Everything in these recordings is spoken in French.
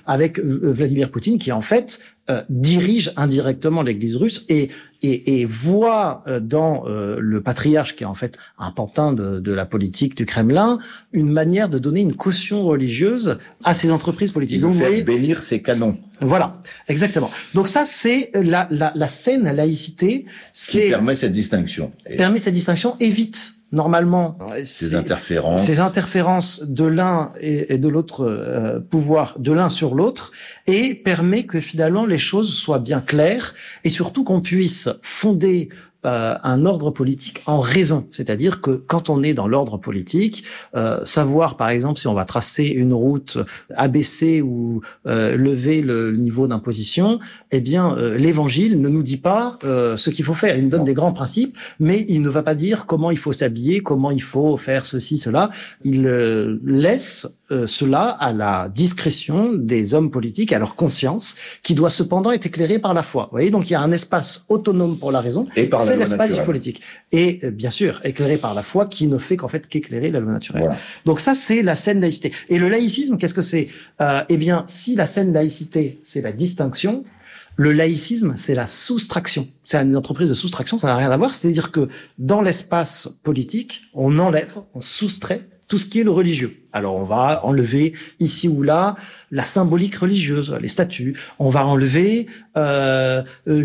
avec Vladimir Poutine, qui en fait dirige indirectement l'Église russe et voit dans le patriarche, qui est en fait un pantin de la politique du Kremlin, une manière de donner une caution religieuse à ces entreprises politiques. Donc, vous voyez, bénir ses canons. Voilà, exactement. Donc ça, c'est la saine laïcité. Qui permet cette distinction. Permet cette distinction, évite normalement ces interférences de l'un et de l'autre pouvoir, de l'un sur l'autre, et permet que finalement les choses soient bien claires et surtout qu'on puisse fonder un ordre politique en raison. C'est-à-dire que quand on est dans l'ordre politique, savoir par exemple si on va tracer une route, abaisser ou lever le niveau d'imposition, eh bien l'Évangile ne nous dit pas ce qu'il faut faire. Il nous donne des grands principes, mais il ne va pas dire comment il faut s'habiller, comment il faut faire ceci, cela. Il laisse cela à la discrétion des hommes politiques, à leur conscience, qui doit cependant être éclairée par la foi. Vous voyez, donc il y a un espace autonome pour la raison, et par c'est l'espace du politique. Et bien sûr, éclairé par la foi, qui ne fait qu'en fait qu'éclairer la loi naturelle. Voilà. Donc ça, c'est la saine laïcité. Et le laïcisme, qu'est-ce que c'est? Eh bien, si la saine laïcité, c'est la distinction, le laïcisme, c'est la soustraction. C'est une entreprise de soustraction, ça n'a rien à voir. C'est-à-dire que dans l'espace politique, on enlève, on soustrait tout ce qui est le religieux. Alors, on va enlever ici ou là la symbolique religieuse, les statues. On va enlever la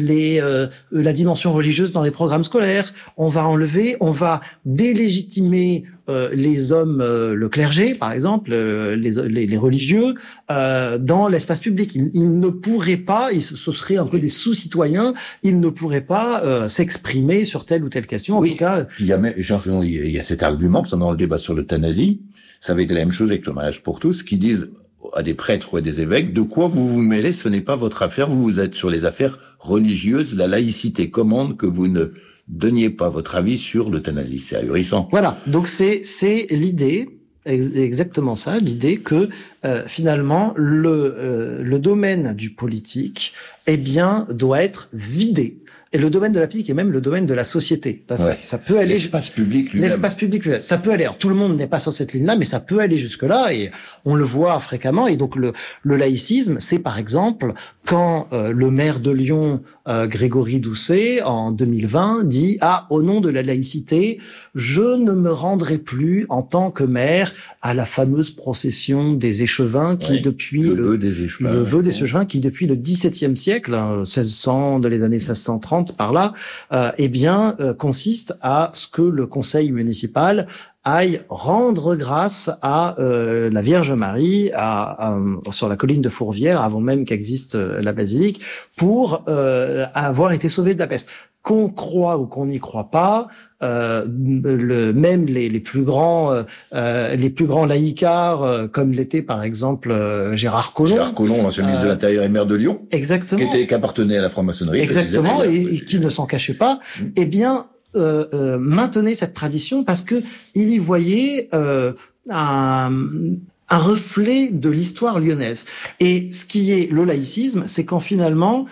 dimension religieuse dans les programmes scolaires. On va délégitimer les hommes, le clergé, par exemple, les religieux, dans l'espace public. Ils ne pourraient pas, ce serait un peu des sous-citoyens, ils ne pourraient pas s'exprimer sur telle ou telle question. En tout cas, il y a cet argument, pendant le débat sur l'euthanasie, ça avait été la même chose avec le mariage pour tous, qui disent à des prêtres ou à des évêques, de quoi vous vous mêlez, ce n'est pas votre affaire, vous êtes sur les affaires religieuses, la laïcité commande que vous ne donniez pas votre avis sur l'euthanasie. C'est ahurissant. Voilà, donc c'est l'idée, exactement ça, l'idée que finalement le domaine du politique, eh bien, doit être vidé. Et le domaine de la politique est même le domaine de la société. Là, ça peut aller. L'espace public lui-même. L'espace public lui-même. Ça peut aller. Alors, tout le monde n'est pas sur cette ligne-là, mais ça peut aller jusque-là, et on le voit fréquemment. Et donc, le laïcisme, c'est par exemple quand le maire de Lyon, Grégory Doucet, en 2020, dit au nom de la laïcité, je ne me rendrai plus en tant que maire à la fameuse procession des échevins qui depuis le vœu des échevins qui depuis le XVIIe siècle, 1600, dans les années 1630 par là, consiste à ce que le conseil municipal aille rendre grâce à la Vierge Marie sur la colline de Fourvière, avant même qu'existe la basilique, pour avoir été sauvé de la peste. Qu'on croit ou qu'on n'y croit pas, même les plus grands laïcards, comme l'était par exemple Gérard Collomb. Gérard Collomb, l'ancien ministre de l'Intérieur et maire de Lyon. Exactement. Qui appartenait à la franc-maçonnerie. Exactement, et qui ne s'en cachait pas. Eh bien, maintenait cette tradition parce que il y voyait un reflet de l'histoire lyonnaise. Et ce qui est le laïcisme, c'est quand finalement,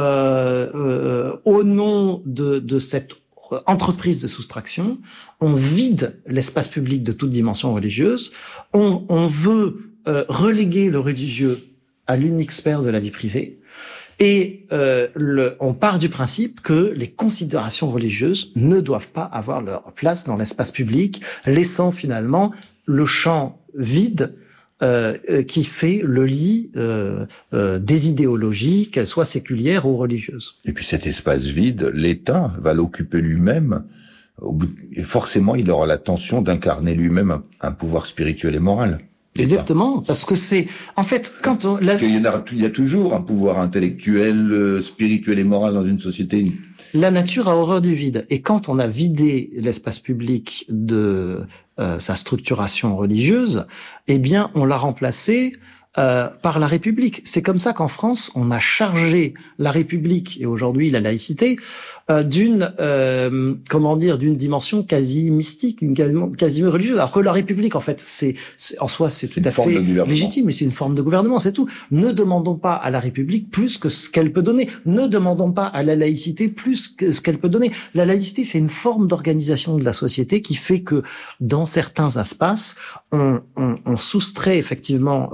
au nom de cette entreprise de soustraction, on vide l'espace public de toute dimension religieuse, on veut reléguer le religieux à l'unique sphère de la vie privée, et on part du principe que les considérations religieuses ne doivent pas avoir leur place dans l'espace public, laissant finalement le champ vide qui fait le lit des idéologies, qu'elles soient séculières ou religieuses. Et puis cet espace vide, l'État va l'occuper lui-même. Et forcément, il aura la tension d'incarner lui-même un pouvoir spirituel et moral. Exactement, parce que c'est en fait quand on parce qu'il y a toujours un pouvoir intellectuel, spirituel et moral dans une société. La nature a horreur du vide, et quand on a vidé l'espace public de sa structuration religieuse, eh bien on l'a remplacé par la République. C'est comme ça qu'en France, on a chargé la République et aujourd'hui la laïcité d'une dimension quasi mystique, quasi religieuse. Alors que la République, en fait, c'est en soi, c'est tout à fait légitime, mais c'est une forme de gouvernement, c'est tout. Ne demandons pas à la République plus que ce qu'elle peut donner. Ne demandons pas à la laïcité plus que ce qu'elle peut donner. La laïcité, c'est une forme d'organisation de la société qui fait que dans certains espaces, on soustrait effectivement, on vide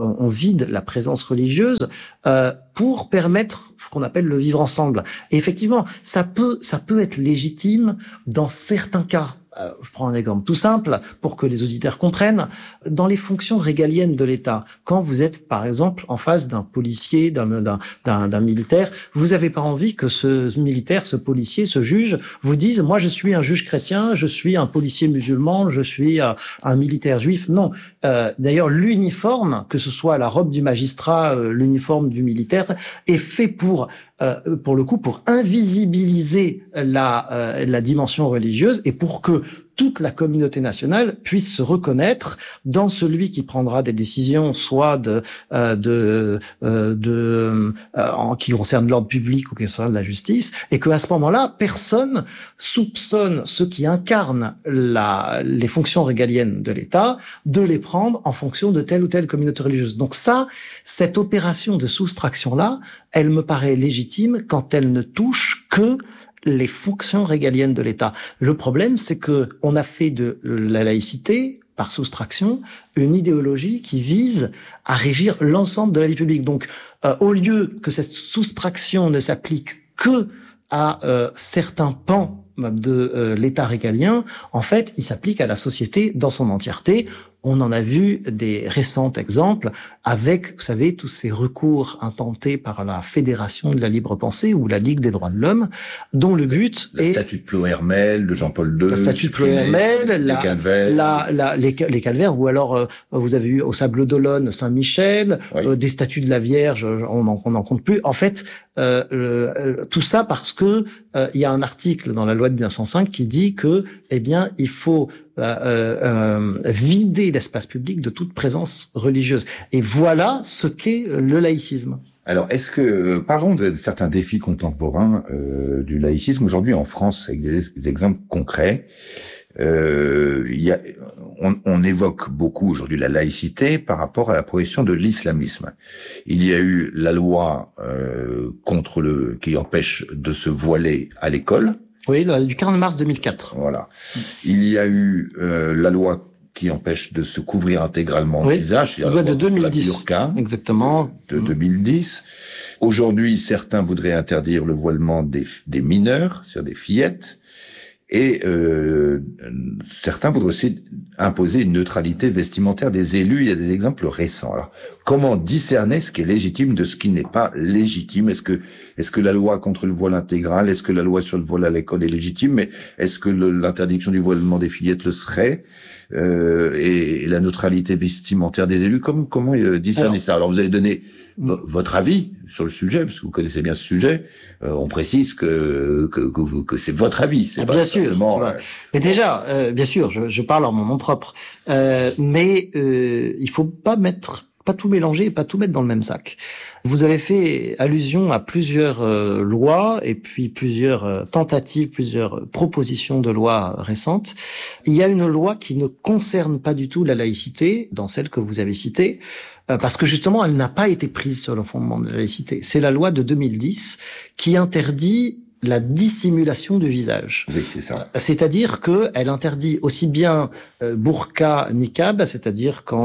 vide la présence religieuse pour permettre ce qu'on appelle le vivre ensemble. Et effectivement, ça peut être légitime dans certains cas. Je prends un exemple tout simple pour que les auditeurs comprennent. Dans les fonctions régaliennes de l'État, quand vous êtes, par exemple, en face d'un policier, d'un militaire, vous n'avez pas envie que ce militaire, ce policier, ce juge vous dise « moi, je suis un juge chrétien, je suis un policier musulman, je suis un militaire juif ». Non. D'ailleurs, l'uniforme, que ce soit la robe du magistrat, l'uniforme du militaire, est fait pour le coup, pour invisibiliser la dimension religieuse et pour que toute la communauté nationale puisse se reconnaître dans celui qui prendra des décisions, soit qui concernent l'ordre public ou qui concernent la justice, et qu'à ce moment-là, personne soupçonne ceux qui incarnent les fonctions régaliennes de l'État de les prendre en fonction de telle ou telle communauté religieuse. Donc cette opération de soustraction-là, elle me paraît légitime quand elle ne touche que les fonctions régaliennes de l'État. Le problème, c'est que on a fait de la laïcité, par soustraction, une idéologie qui vise à régir l'ensemble de la vie publique. Donc, au lieu que cette soustraction ne s'applique que à certains pans de l'État régalien, en fait, il s'applique à la société dans son entièreté. On en a vu des récents exemples avec, vous savez, tous ces recours intentés par la Fédération de la libre pensée ou la Ligue des droits de l'homme, dont le but est... Le statut de Plohermel, de Jean-Paul II... Le statut de Plohermel, les calvaires, ou alors vous avez eu au Sable d'Olonne, Saint-Michel, oui. Des statues de la Vierge, on n'en compte plus. En fait, tout ça parce que il y a un article dans la loi de 1905 qui dit que, eh bien, il faut vider l'espace public de toute présence religieuse. Et voilà ce qu'est le laïcisme. Alors, parlons de certains défis contemporains du laïcisme aujourd'hui en France, avec des exemples concrets. On évoque beaucoup aujourd'hui la laïcité par rapport à la progression de l'islamisme. Il y a eu la loi qui empêche de se voiler à l'école. Oui, du 15 mars 2004. Voilà. Il y a eu la loi qui empêche de se couvrir intégralement le visage. La loi de 2010. Exactement. De 2010. Aujourd'hui, certains voudraient interdire le voilement des mineurs, c'est-à-dire des fillettes. Et certains voudraient aussi imposer une neutralité vestimentaire des élus. Il y a des exemples récents. Alors, comment discerner ce qui est légitime de ce qui n'est pas légitime? Est-ce que la loi contre le voile intégral, est-ce que la loi sur le voile à l'école est légitime? Mais est-ce que l'interdiction du voilement des fillettes le serait? Et la neutralité vestimentaire des élus, comment discerner ça? Alors, vous allez donner votre avis sur le sujet, parce que vous connaissez bien ce sujet. On précise que c'est votre avis. C'est pas bien sûr. Mais déjà, bien sûr, je parle en mon nom propre. Mais il faut pas tout mélanger et pas tout mettre dans le même sac. Vous avez fait allusion à plusieurs lois et puis plusieurs tentatives, plusieurs propositions de loi récentes. Il y a une loi qui ne concerne pas du tout la laïcité, dans celle que vous avez citée, parce que justement, elle n'a pas été prise sur le fondement de la laïcité. C'est la loi de 2010 qui interdit la dissimulation du visage. Oui, c'est ça. C'est-à-dire que elle interdit aussi bien burqa, niqab, c'est-à-dire quand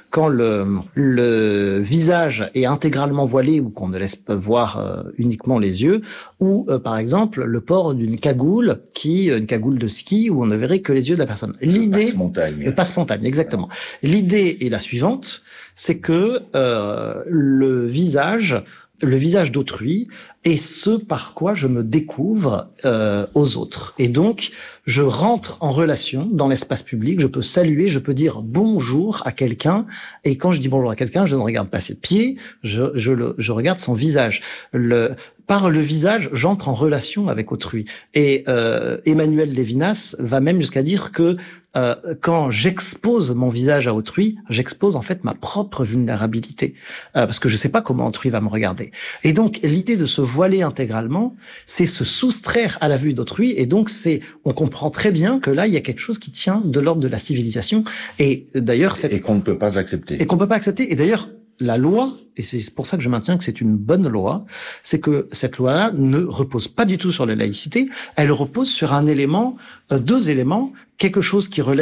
le visage est intégralement voilé ou qu'on ne laisse pas voir uniquement les yeux, ou par exemple le port d'une cagoule une cagoule de ski où on ne verrait que les yeux de la personne. L'idée, passe-montagne. Passe-montagne, exactement. L'idée est la suivante, c'est que le visage d'autrui est ce par quoi je me découvre aux autres. Et donc, je rentre en relation dans l'espace public, je peux saluer, je peux dire bonjour à quelqu'un, et quand je dis bonjour à quelqu'un, je ne regarde pas ses pieds, je regarde son visage. Par le visage, j'entre en relation avec autrui. Et Emmanuel Levinas va même jusqu'à dire que quand j'expose mon visage à autrui, j'expose en fait ma propre vulnérabilité, parce que je sais pas comment autrui va me regarder. Et donc l'idée de se voiler intégralement, c'est se soustraire à la vue d'autrui, et donc on comprend très bien que là il y a quelque chose qui tient de l'ordre de la civilisation, et d'ailleurs et qu'on ne peut pas accepter. Et d'ailleurs la loi, et c'est pour ça que je maintiens que c'est une bonne loi, c'est que cette loi-là ne repose pas du tout sur la laïcité, elle repose sur deux éléments, quelque chose qui relève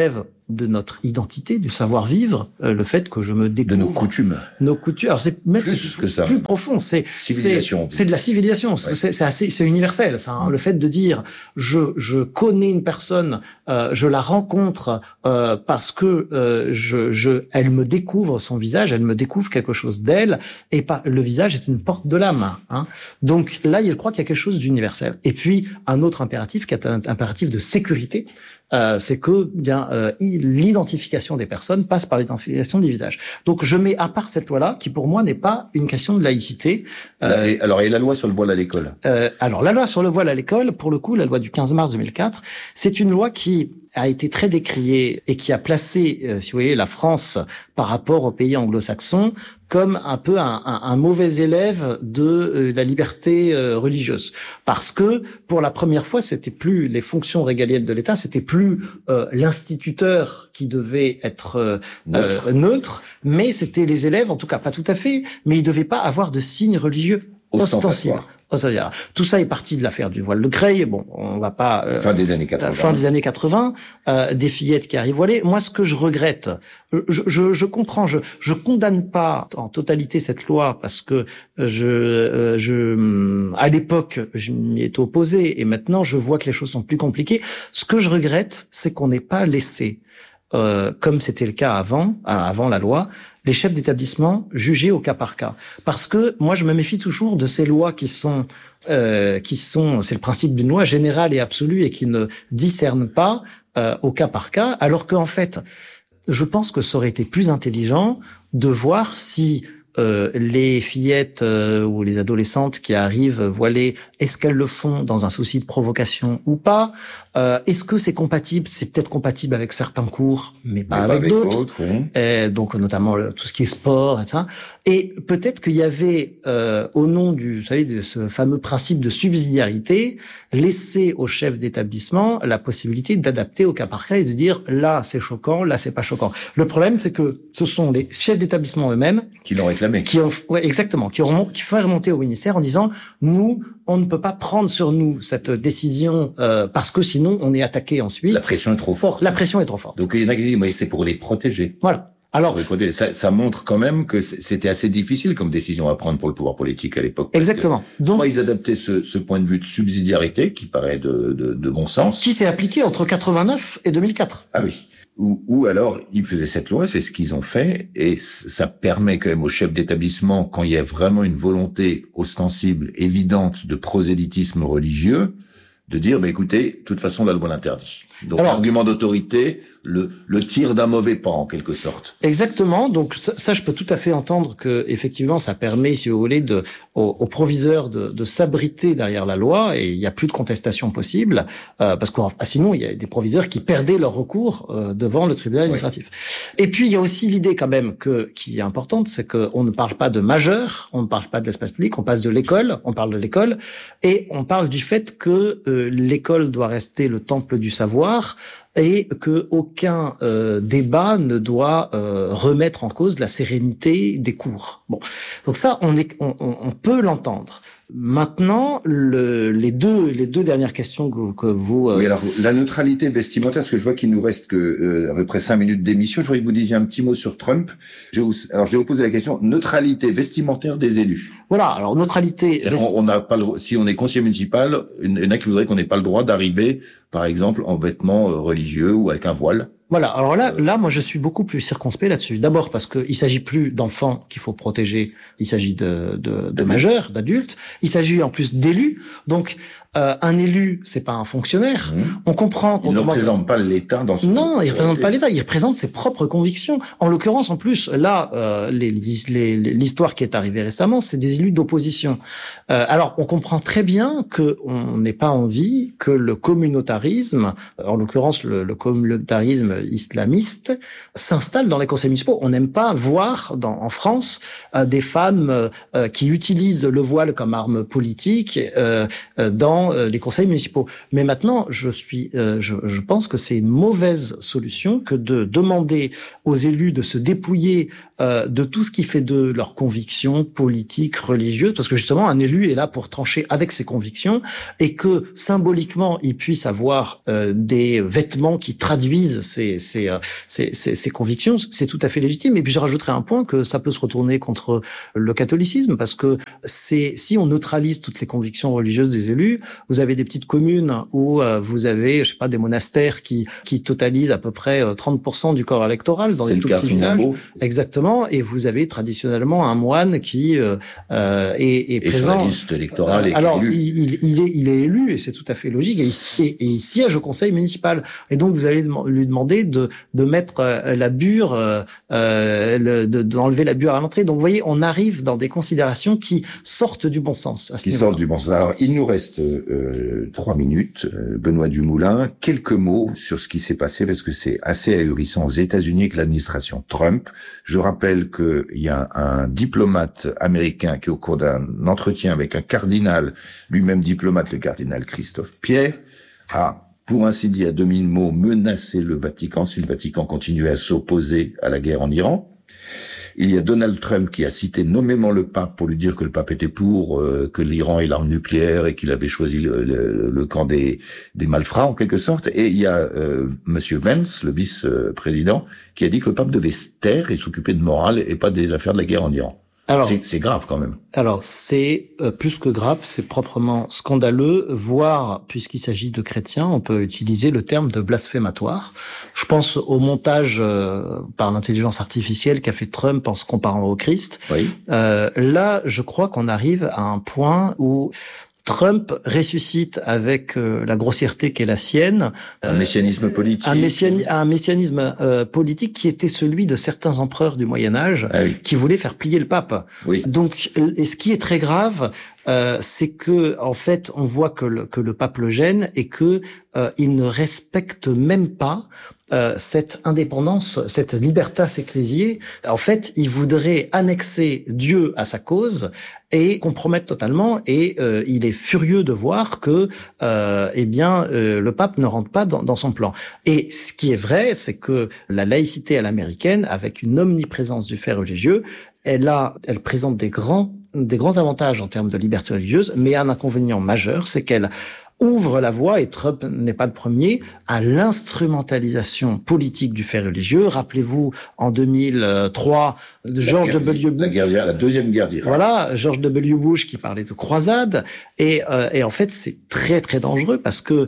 de notre identité, du savoir-vivre, le fait que je me découvre. De nos coutumes. Nos coutumes. Alors c'est même plus profond. C'est de la civilisation. Ouais. C'est universel. Ça, hein. Le fait de dire je connais une personne, je la rencontre parce que elle me découvre son visage, elle me découvre quelque chose d'elle, et pas le visage est une porte de l'âme. Hein. Donc là, je crois qu'il y a quelque chose d'universel. Et puis un autre impératif qui est un impératif de sécurité. C'est que l'identification des personnes passe par l'identification des visages. Donc je mets à part cette loi-là, qui pour moi n'est pas une question de laïcité. Et la loi sur le voile à l'école. Alors la loi sur le voile à l'école, pour le coup, la loi du 15 mars 2004, c'est une loi qui a été très décriée et qui a placé, si vous voyez, la France par rapport aux pays anglo-saxons comme un peu un mauvais élève de la liberté religieuse, parce que pour la première fois, c'était plus les fonctions régaliennes de l'État, c'était plus l'instituteur qui devait être neutre, mais c'était les élèves, en tout cas pas tout à fait, mais ils devaient pas avoir de signes religieux ostensibles. Tout ça est parti de l'affaire du voile de Creil. Bon, on va pas fin des années 80. Fin des années 80, des fillettes qui arrivent voilées. Moi, ce que je regrette, je comprends, je condamne pas en totalité cette loi parce que à l'époque, je m'y étais opposé et maintenant je vois que les choses sont plus compliquées. Ce que je regrette, c'est qu'on n'ait pas laissé, comme c'était le cas avant la loi, les chefs d'établissement jugés au cas par cas. Parce que moi, je me méfie toujours de ces lois qui sont, c'est le principe d'une loi générale et absolue et qui ne discerne pas au cas par cas, alors qu'en fait, je pense que ça aurait été plus intelligent de voir si les fillettes ou les adolescentes qui arrivent voilées, est-ce qu'elles le font dans un souci de provocation ou pas? Est-ce que c'est compatible? C'est peut-être compatible avec certains cours, mais pas avec d'autres. Oui. Donc notamment tout ce qui est sport et ça. Et peut-être qu'il y avait, au nom de ce fameux principe de subsidiarité, laissé au chef d'établissement la possibilité d'adapter au cas par cas et de dire là c'est choquant, là c'est pas choquant. Le problème c'est que ce sont les chefs d'établissement eux-mêmes qui l'ont réclamé. Qui font remonter au ministère en disant nous, on ne peut pas prendre sur nous cette décision parce que sinon on est attaqué ensuite. La pression est trop forte. La pression est trop forte. Donc il y en a qui disent mais c'est pour les protéger. Voilà. Alors ça montre quand même que c'était assez difficile comme décision à prendre pour le pouvoir politique à l'époque. Exactement. Donc soit ils adaptaient ce point de vue de subsidiarité qui paraît de bon sens. Qui s'est appliqué entre 89 et 2004. Ah oui. Ou alors, ils faisaient cette loi, c'est ce qu'ils ont fait, et ça permet quand même aux chefs d'établissement, quand il y a vraiment une volonté ostensible, évidente de prosélytisme religieux, de dire, écoutez, de toute façon, la loi l'interdit. Donc, l'argument d'autorité, le tir d'un mauvais pas, en quelque sorte. Exactement. Donc, ça, je peux tout à fait entendre que, effectivement, ça permet, si vous voulez, aux proviseurs de s'abriter derrière la loi et il n'y a plus de contestation possible, parce que sinon, il y a des proviseurs qui perdaient leur recours devant le tribunal administratif. Oui. Et puis, il y a aussi l'idée quand même qui est importante, c'est qu'on ne parle pas de majeur, on ne parle pas de l'espace public, on passe de l'école, on parle de l'école et on parle du fait que l'école doit rester le temple du savoir et que aucun débat ne doit remettre en cause la sérénité des cours. Bon, donc ça, on peut l'entendre. Maintenant, les deux dernières questions que vous... Oui, alors, la neutralité vestimentaire, parce que je vois qu'il nous reste que à peu près 5 minutes d'émission, je voudrais que vous disiez un petit mot sur Trump. Je vais vous poser la question, neutralité vestimentaire des élus. Voilà, alors neutralité... On n'a pas si on est conseiller municipal, il y en a qui voudraient qu'on n'ait pas le droit d'arriver, par exemple, en vêtements religieux ou avec un voile. Voilà. Alors là, moi, je suis beaucoup plus circonspect là-dessus. D'abord parce que il s'agit plus d'enfants qu'il faut protéger. Il s'agit de majeurs, d'adultes. Il s'agit en plus d'élus. Donc, un élu, c'est pas un fonctionnaire. On comprend qu'on ne représente pas l'État dans ce. Non, il représente pas l'État. Il représente ses propres convictions. En l'occurrence, en plus, là, l'histoire qui est arrivée récemment, c'est des élus d'opposition. Alors, on comprend très bien que on n'ait pas envie que le communautarisme, en l'occurrence le communautarisme islamiste, s'installe dans les conseils municipaux. On n'aime pas voir en France des femmes qui utilisent le voile comme arme politique dans les conseils municipaux. Mais maintenant, je pense que c'est une mauvaise solution que de demander aux élus de se dépouiller de tout ce qui fait de leurs convictions politiques, religieuses, parce que justement un élu est là pour trancher avec ses convictions, et que symboliquement il puisse avoir des vêtements qui traduisent ses convictions, c'est tout à fait légitime. Et puis je rajouterai un point, que ça peut se retourner contre le catholicisme, parce que si on neutralise toutes les convictions religieuses des élus, vous avez des petites communes où vous avez, je sais pas, des monastères qui totalisent à peu près 30% du corps électoral dans les tout petits villages. Exactement. Et vous avez traditionnellement un moine qui est présent. Sur la liste électorale. Alors il est élu, et c'est tout à fait logique, et il siège au conseil municipal. Et donc vous allez lui demander de mettre la bure, d'enlever la bure à l'entrée. Donc vous voyez, on arrive dans des considérations qui sortent du bon sens. Qui sortent du bon sens. Alors il nous reste 3 minutes. Benoît Dumoulin, quelques mots sur ce qui s'est passé, parce que c'est assez ahurissant aux États-Unis avec l'administration Trump. Je rappelle qu'il y a un diplomate américain qui, au cours d'un entretien avec un cardinal, lui-même diplomate, le cardinal Christophe Pierre, a, pour ainsi dire, à demi-mot, menacé le Vatican si le Vatican continuait à s'opposer à la guerre en Iran. Il y a Donald Trump qui a cité nommément le pape pour lui dire que le pape était pour que l'Iran ait l'arme nucléaire et qu'il avait choisi le camp des malfrats en quelque sorte. Et il y a Monsieur Vance, le vice-président, qui a dit que le pape devait se taire et s'occuper de morale et pas des affaires de la guerre en Iran. Alors, c'est grave quand même. Alors c'est plus que grave, c'est proprement scandaleux, voire, puisqu'il s'agit de chrétiens, on peut utiliser le terme de blasphématoire. Je pense au montage par l'intelligence artificielle qu'a fait Trump en se comparant au Christ. Oui. Là, je crois qu'on arrive à un point où Trump ressuscite avec la grossièreté qui est la sienne un messianisme politique, un messianisme politique qui était celui de certains empereurs du Moyen Âge, qui voulaient faire plier le pape. Oui. Donc, et ce qui est très grave, c'est que en fait, on voit que le pape le gêne et que il ne respecte même pas cette indépendance, cette libertas ecclésiae. En fait, il voudrait annexer Dieu à sa cause et compromettre totalement. Et il est furieux de voir que, le pape ne rentre pas dans son plan. Et ce qui est vrai, c'est que la laïcité à l'américaine, avec une omniprésence du fait religieux, elle présente des grands avantages en termes de liberté religieuse, mais un inconvénient majeur, c'est qu'elle ouvre la voie, et Trump n'est pas le premier, à l'instrumentalisation politique du fait religieux. Rappelez-vous, en 2003, George W. Bush, la deuxième guerre d'Irak. Voilà, George W. Bush qui parlait de croisade, et en fait c'est très très dangereux parce que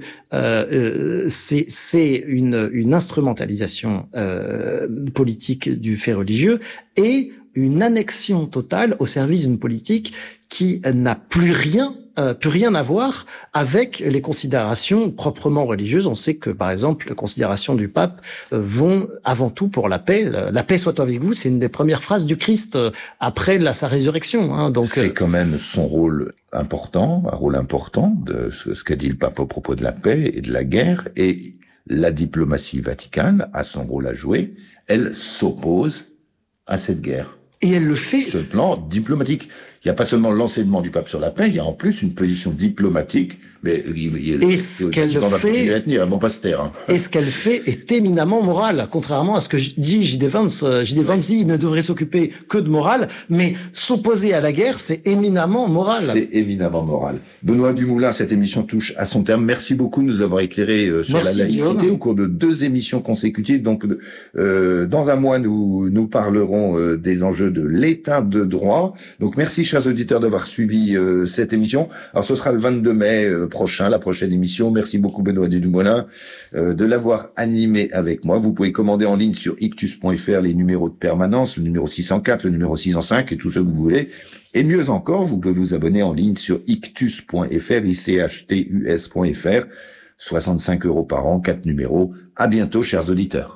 c'est une instrumentalisation politique du fait religieux et une annexion totale au service d'une politique qui n'a plus rien à voir avec les considérations proprement religieuses. On sait que, par exemple, les considérations du pape vont avant tout pour la paix. La paix soit avec vous, c'est une des premières phrases du Christ après sa résurrection. Hein, donc c'est quand même son rôle important, un rôle important de ce qu'a dit le pape au propos de la paix et de la guerre. Et la diplomatie vaticane a son rôle à jouer. Elle s'oppose à cette guerre. Et elle le fait. Ce plan diplomatique. Il n'y a pas seulement l'enseignement du pape sur la paix, il y a en plus une position diplomatique. Mais et ce qu'elle fait, et ce qu'elle fait est éminemment moral, contrairement à ce que dit J.D. Vance. J.D. Vance dit il ne devrait s'occuper que de morale, mais s'opposer à la guerre, c'est éminemment moral. C'est éminemment moral. Benoît Dumoulin, cette émission touche à son terme. Merci beaucoup de nous avoir éclairé sur la laïcité au cours de 2 émissions consécutives. Donc, dans un mois, nous parlerons des enjeux de l'état de droit. Donc, merci, chers auditeurs, d'avoir suivi cette émission. Alors, ce sera le 22 mai prochain, la prochaine émission. Merci beaucoup, Benoît Dumoulin, de l'avoir animé avec moi. Vous pouvez commander en ligne sur ictus.fr les numéros de permanence, le numéro 604, le numéro 605 et tout ce que vous voulez. Et mieux encore, vous pouvez vous abonner en ligne sur ictus.fr, ichtus.fr, 65 € par an, 4 numéros. À bientôt, chers auditeurs.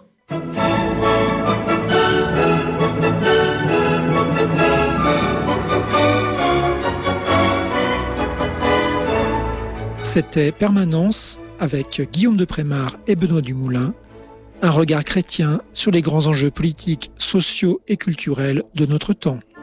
C'était Permanence avec Guillaume de Prémard et Benoît Dumoulin, un regard chrétien sur les grands enjeux politiques, sociaux et culturels de notre temps.